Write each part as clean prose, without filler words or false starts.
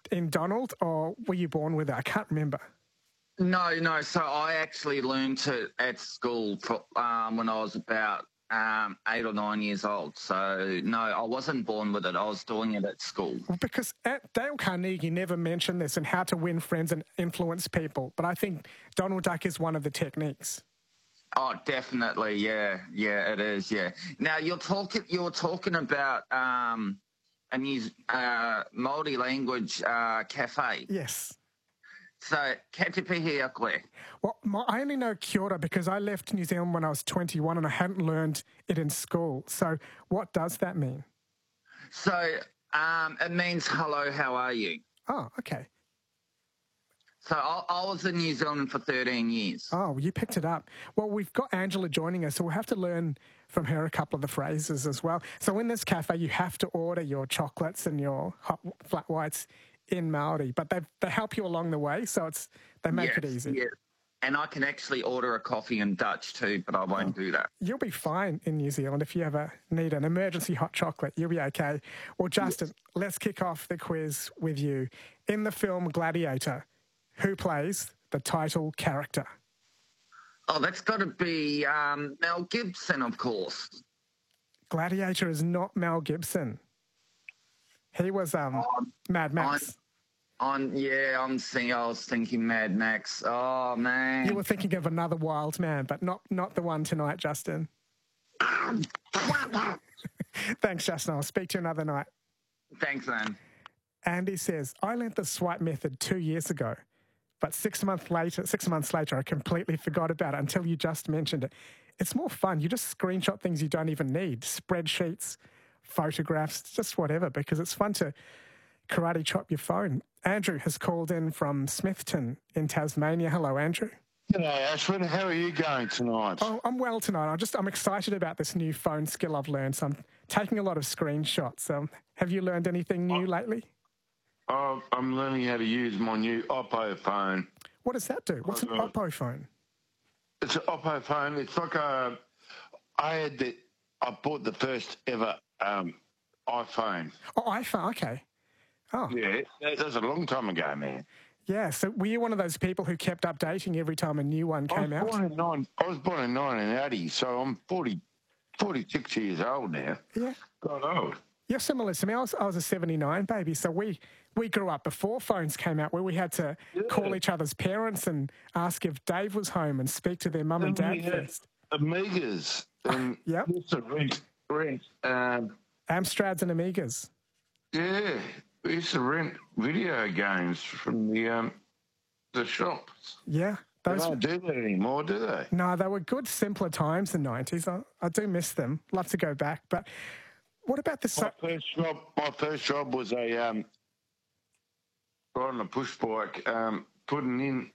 in Donald, or were you born with it? I can't remember. No. So I actually learned it at school when I was about 8 or 9 years old. So, no, I wasn't born with it. I was doing it at school. Well, because Dale Carnegie never mentioned this and how to win friends and influence people. But I think Donald Duck is one of the techniques. Oh, definitely. Yeah, it is. Yeah. Now you were talking about a new Māori language cafe. Yes. So, ka te pihi a koe? Well, I only know kia ora because I left New Zealand when I was 21 and I hadn't learned it in school. So what does that mean? So it means hello, how are you? Oh, okay. So I was in New Zealand for 13 years. Oh, well, you picked it up. Well, we've got Angela joining us, so we'll have to learn from her a couple of the phrases as well. So in this cafe, you have to order your chocolates and your hot flat whites in Māori, but they help you along the way, so they make it easy. Yeah. And I can actually order a coffee in Dutch too, but I won't do that. You'll be fine in New Zealand if you ever need an emergency hot chocolate. You'll be okay. Well, Justin, let's kick off the quiz with you. In the film Gladiator, who plays the title character? Oh, that's got to be Mel Gibson, of course. Gladiator is not Mel Gibson. He was Mad Max. I was thinking Mad Max. Oh, man. You were thinking of Another Wild Man, but not the one tonight, Justin. Thanks, Justin. I'll speak to you another night. Thanks, man. Andy says, I learnt the swipe method 2 years ago, but 6 months later, I completely forgot about it until you just mentioned it. It's more fun. You just screenshot things you don't even need, spreadsheets, photographs, just whatever, because it's fun to karate chop your phone. Andrew has called in from Smithton in Tasmania. Hello, Andrew. G'day, Ashwin. How are you going tonight? Oh, I'm well tonight. I'm excited about this new phone skill I've learned. So I'm taking a lot of screenshots. Have you learned anything new lately? I'm learning how to use my new Oppo phone. What does that do? What's an Oppo phone? It's an Oppo phone. It's like I bought the first ever iPhone. Oh, iPhone. Okay. Oh. Yeah, that was a long time ago, man. Yeah, so were you one of those people who kept updating every time a new one came out? I was born in 1980, so I'm 46 years old now. Yeah. God old. You're similar to me. I was a 79 baby, so we grew up before phones came out where we had to call each other's parents and ask if Dave was home and speak to their mum and dad first. Amigas. And yep. Rent. Amstrads and Amigas. Yeah. We used to rent video games from the shops. Yeah. They don't do that anymore, do they? No, they were good, simpler times in the 90s. I do miss them. Love to go back. But what about the... My first job was riding a push bike, putting in...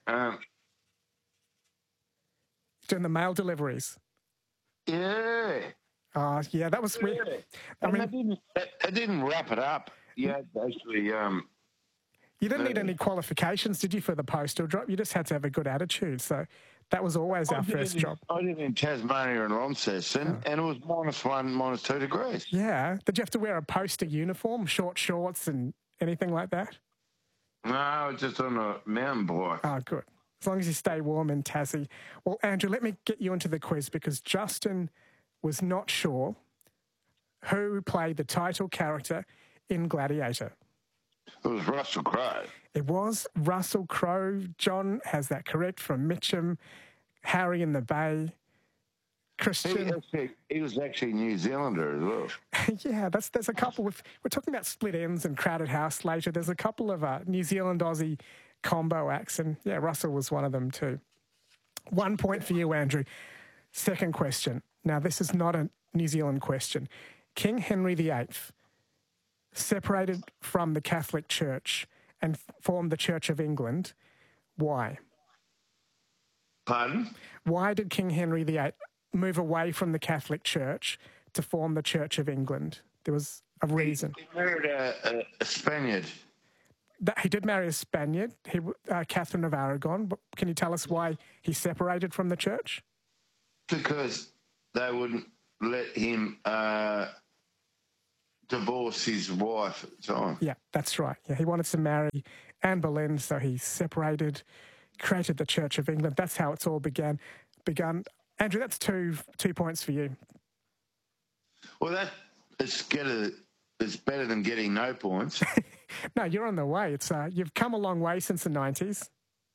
doing the mail deliveries? Yeah. Yeah, that was weird. I mean... They didn't wrap it up. Yeah, actually... you didn't need any qualifications, did you, for the postal job? You just had to have a good attitude. So that was always our first job. I did in Tasmania and Launceston, and it was -1, -2 degrees. Yeah. Did you have to wear a poster uniform, short shorts and anything like that? No, just on a mountain bike. Oh, good. As long as you stay warm in Tassie. Well, Andrew, let me get you into the quiz because Justin was not sure who played the title character in Gladiator. It was Russell Crowe. It was Russell Crowe. John has that correct from Mitcham. Harry in the Bay. Christian. He was actually a New Zealander as well. Yeah, there's a couple we're talking about Split Ends and Crowded House later. There's a couple of New Zealand Aussie combo acts, and yeah, Russell was one of them too. 1 point for you, Andrew. Second question. Now, this is not a New Zealand question. King Henry VIII separated from the Catholic Church and formed the Church of England. Why? Pardon? Why did King Henry VIII move away from the Catholic Church to form the Church of England? There was a reason. He married a Spaniard. He did marry a Spaniard, Catherine of Aragon. But can you tell us why he separated from the church? Because they wouldn't let him divorce his wife at the time. Yeah, that's right. Yeah, he wanted to marry Anne Boleyn, so he separated, created the Church of England. That's how it's all begun. Andrew, that's two points for you. Well, it's better than getting no points. No, you're on the way. It's you've come a long way since the 90s.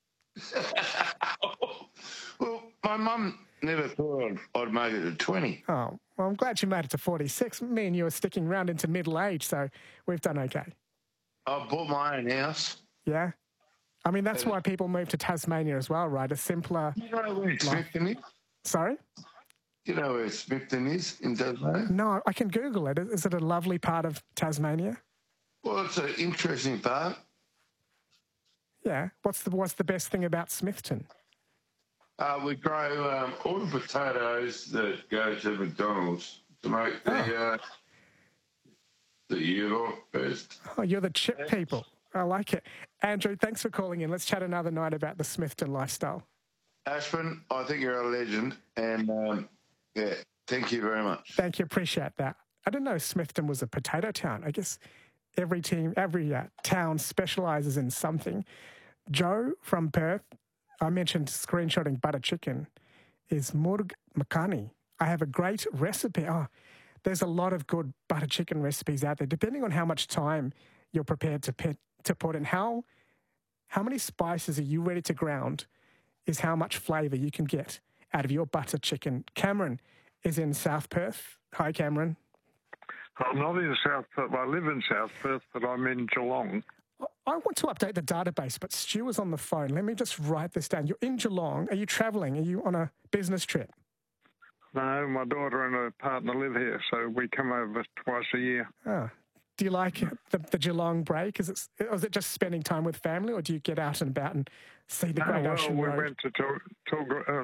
Well, my mum never thought I'd make it to 20. Oh, well, I'm glad you made it to 46. Me and you are sticking around into middle age, so we've done okay. I bought my own house. Yeah? I mean, that's why people move to Tasmania as well, right? A simpler... You know where Smithton is? Sorry? You know where Smithton is in Tasmania? No, I can Google it. Is it a lovely part of Tasmania? Well, it's an interesting part. Yeah. What's the best thing about Smithton? We grow all the potatoes that go to McDonald's to make the York best. Oh, you're the chip people. I like it. Andrew, thanks for calling in. Let's chat another night about the Smithton lifestyle. Ashwin, I think you're a legend, and yeah, thank you very much. Thank you. Appreciate that. I didn't know Smithton was a potato town. I guess every town specialises in something. Joe from Perth, I mentioned screenshotting butter chicken, is Murg Makani. I have a great recipe. Oh, there's a lot of good butter chicken recipes out there, depending on how much time you're prepared to put in. How many spices are you ready to ground is how much flavour you can get out of your butter chicken. Cameron is in South Perth. Hi, Cameron. I'm not in South Perth. I live in South Perth, but I'm in Geelong. I want to update the database, but Stu is on the phone. Let me just write this down. You're in Geelong. Are you travelling? Are you on a business trip? No, my daughter and her partner live here, so we come over twice a year. Ah. Do you like the Geelong break? Is it just spending time with family, or do you get out and about and see the Great Ocean Road? We went to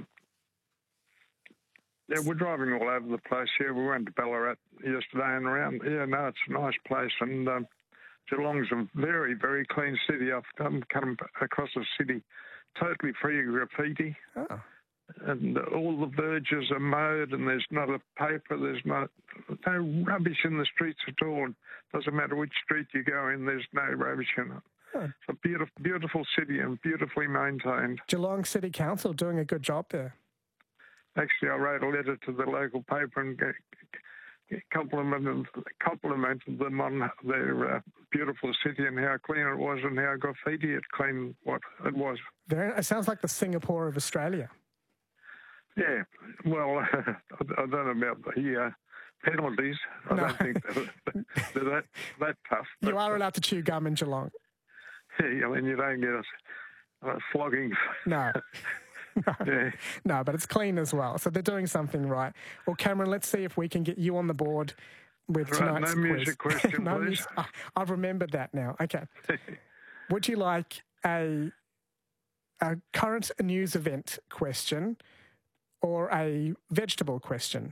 yeah, we're driving all over the place here. We went to Ballarat yesterday and around. Yeah, no, it's a nice place. And Geelong's a very, very clean city. I've come across the city totally free of graffiti. Oh. And all the verges are mowed, and there's not a paper, there's no rubbish in the streets at all. Doesn't matter which street you go in, there's no rubbish in it. Oh. It's a beautiful, beautiful city and beautifully maintained. Geelong City Council doing a good job there. Actually, I wrote a letter to the local paper and complimented them on their beautiful city and how clean it was and how graffiti it cleaned what it was. It sounds like the Singapore of Australia. Yeah, well, I don't know about the penalties. I don't think they're that tough. You are allowed to chew gum in Geelong. Yeah, I mean, you don't get a flogging. No. Yeah. No, but it's clean as well. So they're doing something right. Well, Cameron, let's see if we can get you on the board with tonight's quiz. No music question, no please. Music. I've remembered that now. Okay. Would you like a current news event question or a vegetable question?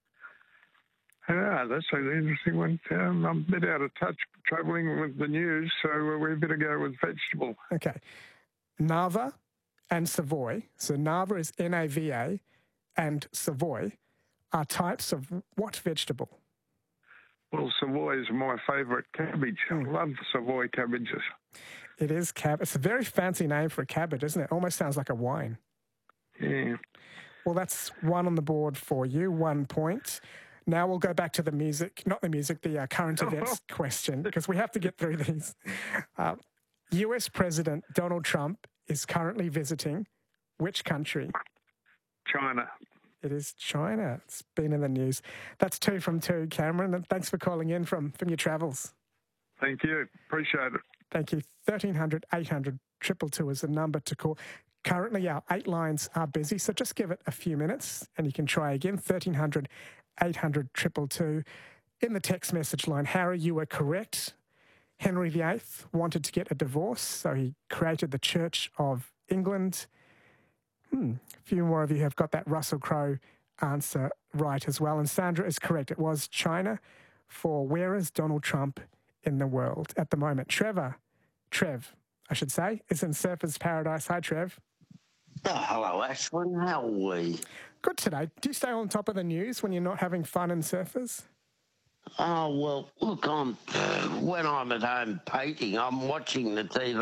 That's an interesting one. I'm a bit out of touch travelling with the news, so we better go with vegetable. Okay. Nava and Savoy, so Nava is N-A-V-A and Savoy, are types of what vegetable? Well, Savoy is my favourite cabbage. I love Savoy cabbages. It is cabbage. It's a very fancy name for a cabbage, isn't it? Almost sounds like a wine. Yeah. Well, that's one on the board for you, 1 point. Now we'll go back to the current events question, because we have to get through these. US President Donald Trump is currently visiting which country? China. It is China. It's been in the news. That's 2 from 2, Cameron, and thanks for calling in from your travels. Thank you. Appreciate it. Thank you. 1300 800 222 is the number to call. Currently, our 8 lines are busy, so just give it a few minutes and you can try again. 1300 800 222. In the text message line, Harry, you were correct. Henry VIII wanted to get a divorce, so he created the Church of England. A few more of you have got that Russell Crowe answer right as well. And Sandra is correct. It was China for where is Donald Trump in the world at the moment. Trev, I should say, is in Surfers Paradise. Hi, Trev. Oh, hello, Ashwin. How are we? Good today. Do you stay on top of the news when you're not having fun in Surfers? Oh, well, look, when I'm at home painting, I'm watching the TV